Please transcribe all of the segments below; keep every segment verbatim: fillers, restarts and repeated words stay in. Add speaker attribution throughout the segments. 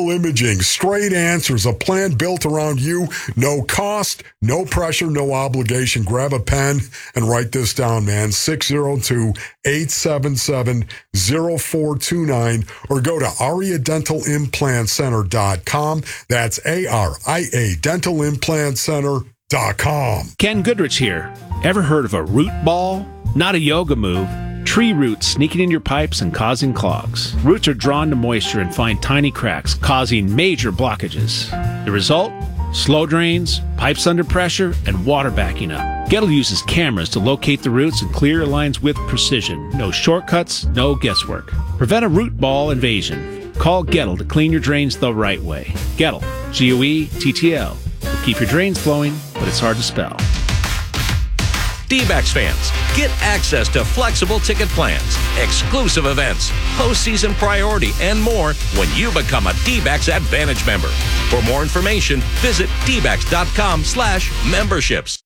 Speaker 1: Digital Imaging, straight answers, a plan built around you. No cost, no pressure, no obligation. Grab a pen and write this down, man. six oh two, eight seven seven, oh four two nine or go to aria dental implant center dot com. That's A R I A dental implant center dot com.
Speaker 2: Ken Goodrich here. Ever heard of a root ball? Not a yoga move. Tree roots sneaking in your pipes and causing clogs. Roots are drawn to moisture and find tiny cracks, causing major blockages. The result? Slow drains, pipes under pressure, and water backing up. Gettle uses cameras to locate the roots and clear your lines with precision. No shortcuts, no guesswork. Prevent a root ball invasion. Call Gettle to clean your drains the right way. Gettle, G O E T T L. Will keep your drains flowing, but it's hard to spell.
Speaker 3: D-backs fans, get access to flexible ticket plans, exclusive events, postseason priority, and more when you become a D-backs Advantage member. For more information, visit d backs dot com slash memberships.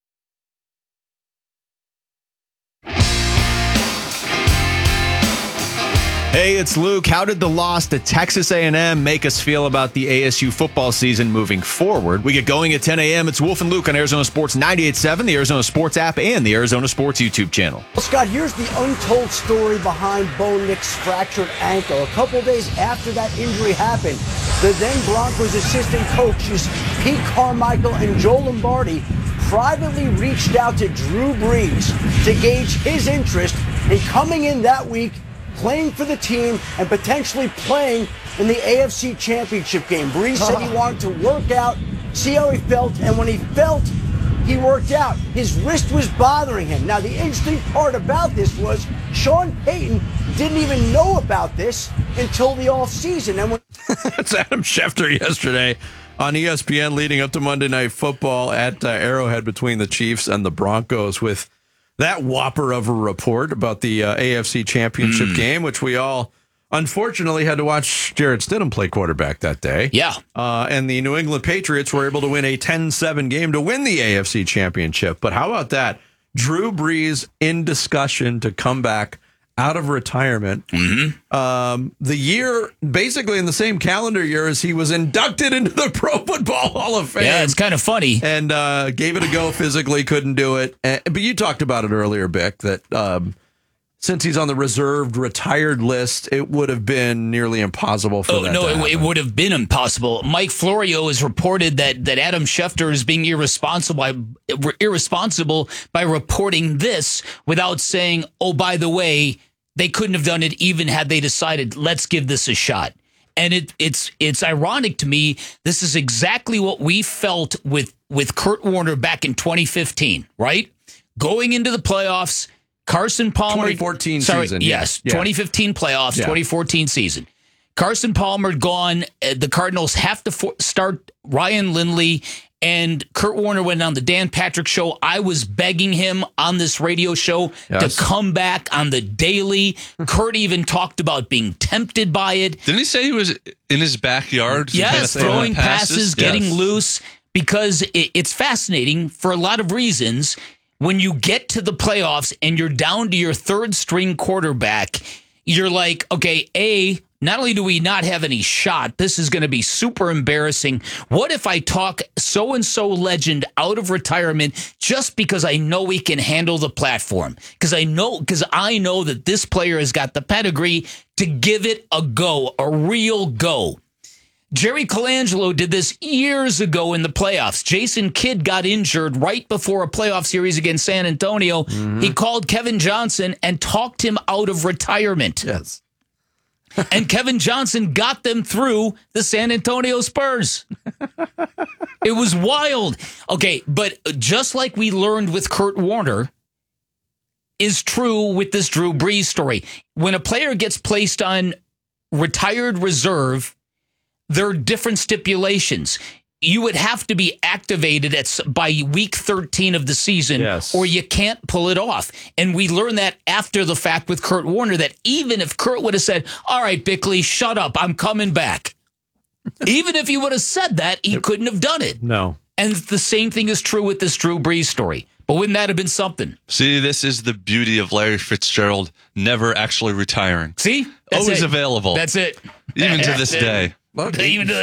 Speaker 4: Hey, it's Luke. How did the loss to Texas A and M make us feel about the A S U football season moving forward? We get going at ten a.m. It's Wolf and Luke on Arizona Sports ninety-eight point seven, the Arizona Sports app, and the Arizona Sports YouTube channel.
Speaker 5: Well, Scott, here's the untold story behind Bo Nix's fractured ankle. A couple days after that injury happened, the then Broncos assistant coaches Pete Carmichael and Joe Lombardi privately reached out to Drew Brees to gauge his interest in coming in that week, playing for the team, and potentially playing in the A F C Championship game. Brees said he wanted to work out, see how he felt, and when he felt, he worked out. His wrist was bothering him. Now, the interesting part about this was Sean Payton didn't even know about this until the offseason. And when
Speaker 6: That's Adam Schefter yesterday on E S P N leading up to Monday Night Football at uh, Arrowhead between the Chiefs and the Broncos with that whopper of a report about the uh, A F C Championship mm. game, which we all unfortunately had to watch Jarrett Stidham play quarterback that day.
Speaker 7: Yeah.
Speaker 6: Uh, and the New England Patriots were able to win a ten seven game to win the A F C Championship. But how about that? Drew Brees in discussion to come back out of retirement.
Speaker 7: Mm-hmm.
Speaker 6: Um, the year, basically in the same calendar year as he was inducted into the Pro Football Hall of Fame.
Speaker 7: Yeah, it's kind of funny.
Speaker 6: And uh, gave it a go physically, couldn't do it. And, but you talked about it earlier, Bick, that um, since he's on the reserved, retired list, it would have been nearly impossible for
Speaker 7: oh,
Speaker 6: that
Speaker 7: no,
Speaker 6: to
Speaker 7: it,
Speaker 6: happen.
Speaker 7: it would have been impossible. Mike Florio has reported that, that Adam Schefter is being irresponsible by, irresponsible by reporting this without saying, oh, by the way, they couldn't have done it even had they decided, let's give this a shot. And it, it's it's ironic to me. This is exactly what we felt with, with Kurt Warner back in twenty fifteen, right? Going into the playoffs, Carson Palmer.
Speaker 6: twenty fourteen
Speaker 7: sorry,
Speaker 6: season.
Speaker 7: Yes,
Speaker 6: yeah.
Speaker 7: twenty fifteen playoffs,
Speaker 6: yeah.
Speaker 7: twenty fourteen season. Carson Palmer gone. The Cardinals have to for, start Ryan Lindley. And Kurt Warner went on the Dan Patrick Show. I was begging him on this radio show
Speaker 6: yes.
Speaker 7: to come back on the daily. Kurt even talked about being tempted by it.
Speaker 8: Didn't he say he was in his backyard?
Speaker 7: Yes, throwing passes,
Speaker 8: passes
Speaker 7: getting
Speaker 8: yes.
Speaker 7: loose, because it, it's fascinating for a lot of reasons. When you get to the playoffs and you're down to your third string quarterback, you're like, okay, A, not only do we not have any shot, this is going to be super embarrassing. What if I talk so-and-so legend out of retirement just because I know he can handle the platform? Because I know, because I know that this player has got the pedigree to give it a go, a real go. Jerry Colangelo did this years ago in the playoffs. Jason Kidd got injured right before a playoff series against San Antonio. Mm-hmm. He called Kevin Johnson and talked him out of retirement.
Speaker 6: Yes.
Speaker 7: And Kevin Johnson got them through the San Antonio Spurs. It was wild. Okay, but just like we learned with Kurt Warner, is true with this Drew Brees story. When a player gets placed on retired reserve, there are different stipulations. You would have to be activated at by week thirteen of the season,
Speaker 6: yes.
Speaker 7: or you can't pull it off. And we learned that after the fact with Kurt Warner, that even if Kurt would have said, all right, Bickley, shut up, I'm coming back. Even if he would have said that, he couldn't have done it.
Speaker 6: No.
Speaker 7: And the same thing is true with this Drew Brees story. But wouldn't that have been something?
Speaker 8: See, this is the beauty of Larry Fitzgerald never actually retiring.
Speaker 7: See? That's
Speaker 8: Always
Speaker 7: it.
Speaker 8: available.
Speaker 7: That's it.
Speaker 8: Even to
Speaker 7: That's
Speaker 8: this
Speaker 7: it.
Speaker 8: day.
Speaker 7: Even to